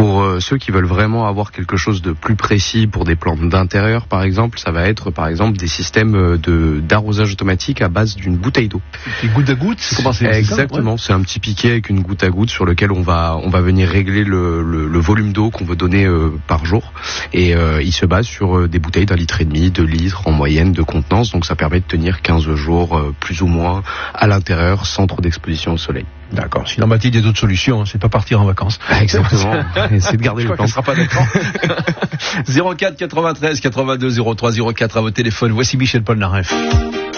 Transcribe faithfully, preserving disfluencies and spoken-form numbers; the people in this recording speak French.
Pour euh, ceux qui veulent vraiment avoir quelque chose de plus précis pour des plantes d'intérieur, par exemple, ça va être par exemple des systèmes de d'arrosage automatique à base d'une bouteille d'eau. Des gouttes à gouttes, c'est comment c'est Exactement, ça, ouais. C'est un petit piquet avec une goutte à goutte sur lequel on va on va venir régler le, le, le volume d'eau qu'on veut donner euh, par jour. Et euh, il se base sur euh, des bouteilles d'un litre et demi, deux litres en moyenne de contenance. Donc ça permet de tenir quinze jours euh, plus ou moins à l'intérieur sans trop d'exposition au soleil. D'accord. Sinon, Mathilde, il y a d'autres solutions. Hein. C'est pas partir en vacances. Exactement. Essayer de garder Je le crois temps. qu'elle sera pas d'accord. zéro quatre quatre-vingt-treize quatre-vingt-deux zéro trois zéro quatre à votre téléphone. Voici Michel Polnareff.